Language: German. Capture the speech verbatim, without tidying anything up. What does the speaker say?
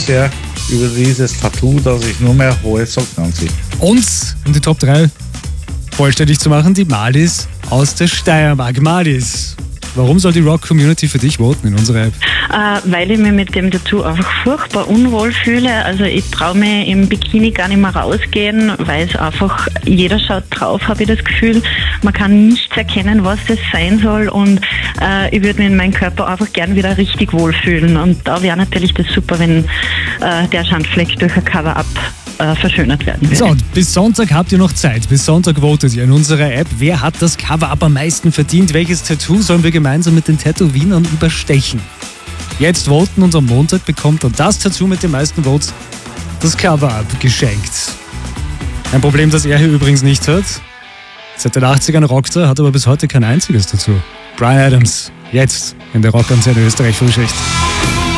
sehr über dieses Tattoo, dass ich nur mehr hohe Socken anziehe. Und, um die Top drei vollständig zu machen, die Marlies aus der Steiermark. Marlies, warum soll die Rock-Community für dich voten in unserer App? Äh, weil ich mich mit dem Tattoo einfach furchtbar unwohl fühle. Also ich traue mich im Bikini gar nicht mehr rausgehen, weil es einfach, jeder schaut drauf, habe ich das Gefühl. Man kann nicht erkennen, was das sein soll, und äh, ich würde mich in meinem Körper einfach gern wieder richtig wohlfühlen. Und da wäre natürlich das super, wenn äh, der Schandfleck durch ein Cover-Up äh, verschönert werden würde. So, und bis Sonntag habt ihr noch Zeit. Bis Sonntag votet ihr in unserer App. Wer hat das Cover-Up am meisten verdient? Welches Tattoo sollen wir gemeinsam mit den Tätowierern überstechen? Jetzt voten und am Montag bekommt dann das Tattoo mit den meisten Votes das Cover-Up geschenkt. Ein Problem, das er hier übrigens nicht hat. Seit den achtzigern rockt er, hat aber bis heute kein einziges Tattoo. Bryan Adams, jetzt in der Rockantenne Österreich Frühschicht.